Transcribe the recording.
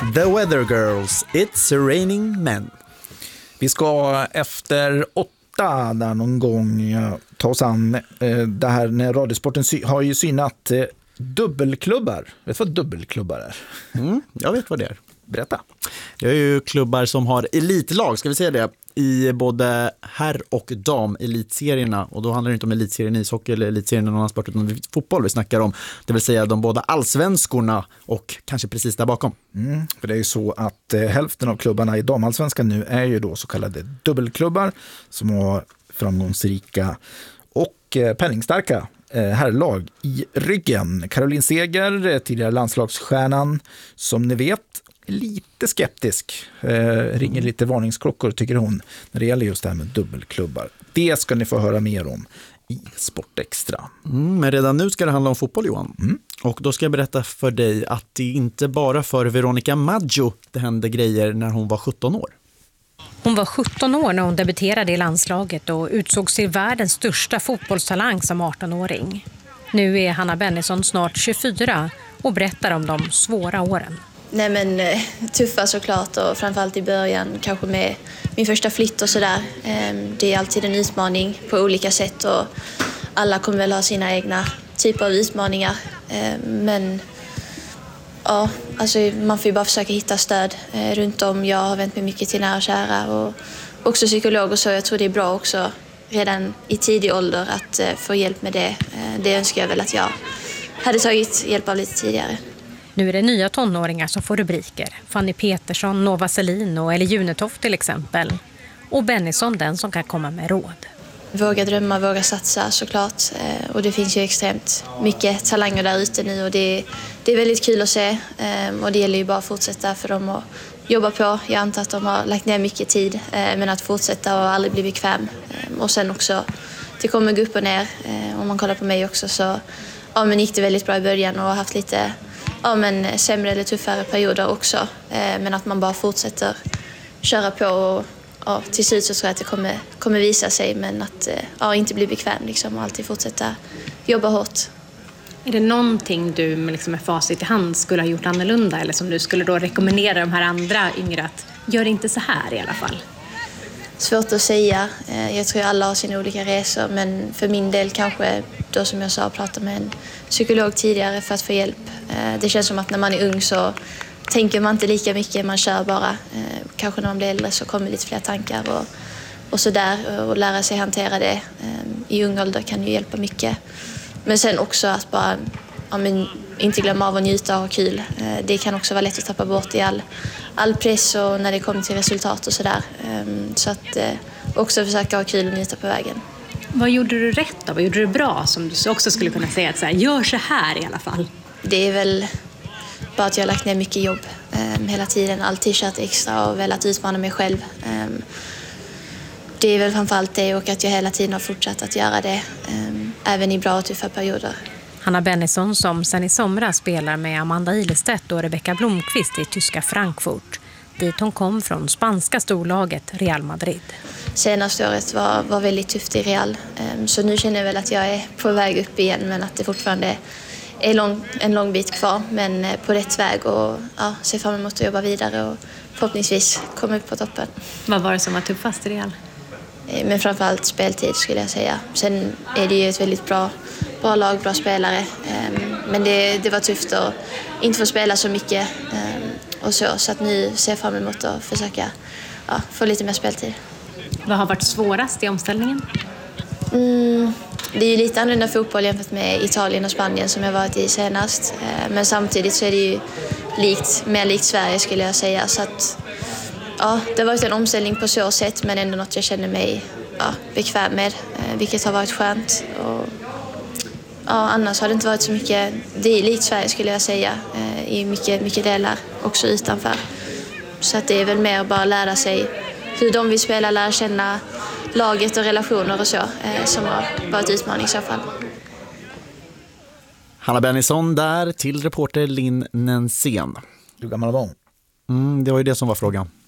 The Weather Girls, It's Raining Men. Vi ska efter 8 där någon gång ta oss an det här när Radiosporten har ju synat dubbelklubbar. Vet du vad dubbelklubbar är? Jag vet vad det är. Berätta. Det är ju klubbar som har elitlag, ska vi säga det, i både herr- och dam-elitserierna. Och då handlar det inte om elitserien ishockey eller elitserien någon annan sport, utan fotboll vi snackar om. Det vill säga de båda allsvenskorna och kanske precis där bakom. För det är ju så att hälften av klubbarna i damallsvenskan nu är ju då så kallade dubbelklubbar som har framgångsrika och penningstarka herrlag i ryggen. Caroline Seger, tidigare landslagsstjärnan, som ni vet, lite skeptisk. Ringer lite varningsklockor tycker hon när det gäller just det här med dubbelklubbar. Det ska ni få höra mer om i Sportextra. Men redan nu ska det handla om fotboll, Johan. Och då ska jag berätta för dig att det inte bara för Veronica Maggio det hände grejer när hon var 17 år. Hon var 17 år när hon debuterade i landslaget och utsågs till världens största fotbollstalang som 18-åring. Nu är Hanna Bennison snart 24 och berättar om de svåra åren. Nej, men tuffa såklart, och framförallt i början kanske med min första flytt och sådär. Det är alltid en utmaning på olika sätt och alla kommer väl ha sina egna typer av utmaningar. Men ja, alltså man får ju bara försöka hitta stöd runt om. Jag har vänt mig mycket till nära och kära och också psykolog och så. Jag tror det är bra också redan i tidig ålder att få hjälp med det. Det önskar jag väl att jag hade tagit hjälp av lite tidigare. Nu är det nya tonåringar som får rubriker. Fanny Petersson, Nova Selin eller Junetoft till exempel. Och Bennison den som kan komma med råd. Våga drömma, våga satsa såklart. Och det finns ju extremt mycket talanger där ute nu och det är väldigt kul att se. Och det gäller ju bara att fortsätta för dem att jobba på. Jag antar att de har lagt ner mycket tid, men att fortsätta och aldrig bli bekväm. Och sen också, det kommer gå upp och ner. Om man kollar på mig också så men gick det väldigt bra i början och har haft lite sämre eller tuffare perioder också. Men att man bara fortsätter köra på och till slut så tror jag att det kommer visa sig, men att inte bli bekväm liksom, och alltid fortsätta jobba hårt. Är det någonting du med facit i hand skulle ha gjort annorlunda eller som du skulle då rekommendera de här andra yngre att gör inte så här i alla fall? Svårt att säga. Jag tror alla har sina olika resor, men för min del kanske då som jag sa prata med en psykolog tidigare för att få hjälp. Det känns som att när man är ung så tänker man inte lika mycket, man kör bara. Kanske när man blir äldre så kommer lite fler tankar och sådär, och lära sig hantera det i ung ålder kan ju hjälpa mycket. Men sen också att bara inte glömma av att njuta och ha kul. Det kan också vara lätt att tappa bort i all press och när det kommer till resultat och sådär. Så att också försöka ha kul och njuta på vägen. Vad gjorde du rätt då? Vad gjorde du bra som du också skulle kunna säga att så här, gör så här i alla fall? Det är väl bara att jag har lagt ner mycket jobb hela tiden. Alltid kört extra och velat utmana mig själv. Det är väl framförallt det, och att jag hela tiden har fortsatt att göra det. Även i bra och tuffa perioder. Hanna Bennison som sen i somras spelar med Amanda Ilestedt och Rebecca Blomqvist i tyska Frankfurt. Dit hon kom från spanska storlaget Real Madrid. Senaste året var väldigt tufft i Real. Så nu känner jag väl att jag är på väg upp igen, men att det fortfarande är en lång bit kvar. Men på rätt väg och ser fram emot att jobba vidare och förhoppningsvis komma upp på toppen. Vad var det som var tuffast i Real? Men framförallt speltid skulle jag säga. Sen är det ju ett väldigt bra lag, bra spelare. Men det var tufft att inte få spela så mycket och så att nu ser jag fram emot att försöka få lite mer speltid. Vad har varit svårast i omställningen? Det är ju lite annorlunda fotboll jämfört med Italien och Spanien som jag varit i senast. Men samtidigt så är det ju mer likt Sverige skulle jag säga. Så att, det har varit en omställning på så sätt, men ändå något jag känner mig bekväm med, vilket har varit skönt. Och, annars har det inte varit så mycket. Det är likt Sverige skulle jag säga i mycket delar också utanför. Så att det är väl mer bara lära sig hur de vill spela, lära känna laget och relationer och så som har varit utmaning i så fall. Hanna Bennison där till reporter Linn Nensén. Hur gammal var hon? Det var ju det som var frågan.